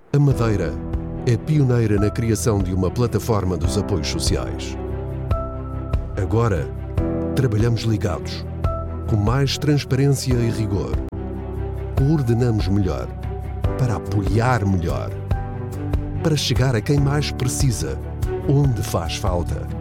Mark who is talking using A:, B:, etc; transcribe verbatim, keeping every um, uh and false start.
A: A Madeira é pioneira na criação de uma plataforma dos apoios sociais. Agora, trabalhamos ligados, com mais transparência e rigor. Coordenamos melhor, para apoiar melhor, para chegar a quem mais precisa, onde faz falta.